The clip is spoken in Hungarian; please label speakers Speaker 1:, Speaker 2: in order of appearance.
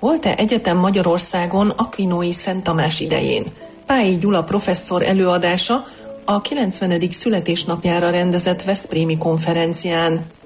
Speaker 1: Volt-e egyetem Magyarországon Aquinói Szent Tamás idején? Pályi Gyula professzor előadása a 90. születésnapjára rendezett veszprémi konferencián.